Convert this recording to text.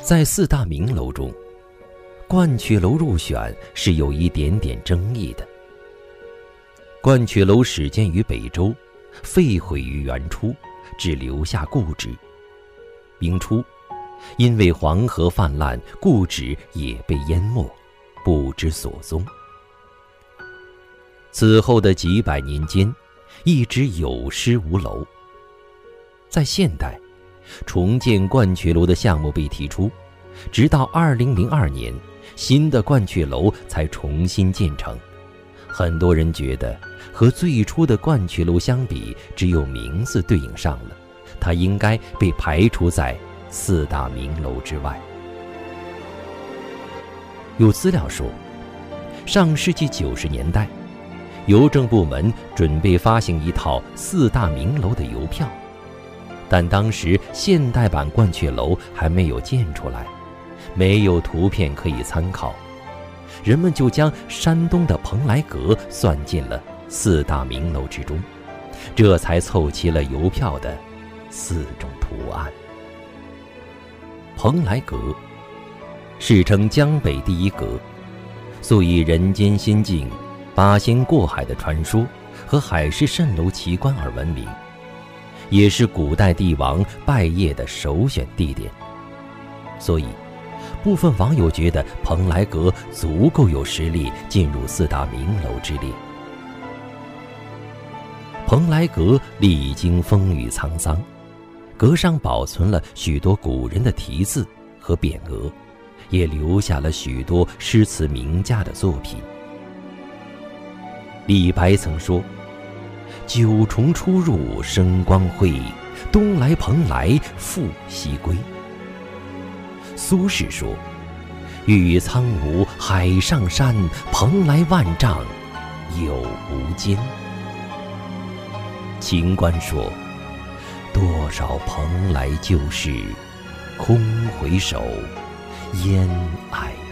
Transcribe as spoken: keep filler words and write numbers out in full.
在四大名楼中，鹳雀楼入选是有一点点争议的。鹳雀楼始建于北周，废毁于元初，只留下故址。明初，因为黄河泛滥，故址也被淹没，不知所踪。此后的几百年间，一直有失无楼。在现代，重建鹳雀楼的项目被提出，直到二零零二年，新的鹳雀楼才重新建成。很多人觉得和最初的鹳雀楼相比，只有名字对应上了，它应该被排除在四大名楼之外。有资料说，上世纪九十年代，邮政部门准备发行一套四大名楼的邮票，但当时现代版鹳雀楼还没有建出来，没有图片可以参考，人们就将山东的蓬莱阁算进了四大名楼之中，这才凑齐了邮票的四种图案。蓬莱阁世称江北第一阁，素以人间仙境、八仙过海的传说和海市蜃楼奇观而闻名，也是古代帝王拜谒的首选地点。所以部分网友觉得蓬莱阁足够有实力进入四大名楼之列。蓬莱阁历经风雨沧桑，阁上保存了许多古人的题字和匾额，也留下了许多诗词名家的作品。李白曾说：“九重出入生光辉，东来蓬莱复西归。”苏轼说：“玉苍梧海上山，蓬莱万丈有无间。”秦观说：“多少蓬莱旧事，空回首，烟霭